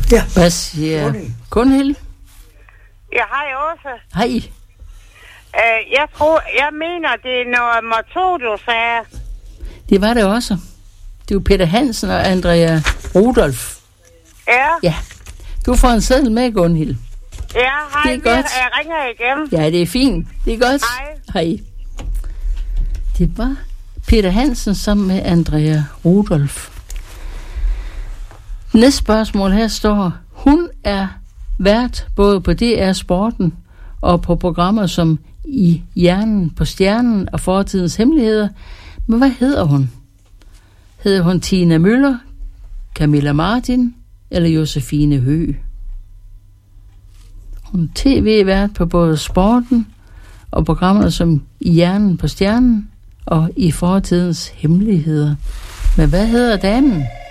Ja. Hvad siger Gunhild? Ja, hej også. Hej. Jeg mener, det er nummer 2, du sagde. Det var det også. Det er jo Peter Hansen og Andrea Rudolf. Ja. Ja. Du får en seddel med, Gunhild. Ja, hej. Det er godt. Jeg ringer igen. Ja, det er fint. Det er godt. Hej. Det var Peter Hansen sammen med Andrea Rudolf. Næste spørgsmål her står: hun er vært både på DR Sporten og på programmer som I Hjernen på Stjernen og Fortidens Hemmeligheder. Men hvad hedder hun? Hedder hun Tina Møller, Camilla Martin eller Josefine Høgh? Hun er tv-vært på både Sporten og programmer som I Hjernen på Stjernen og I Fortidens Hemmeligheder. Men hvad hedder damen?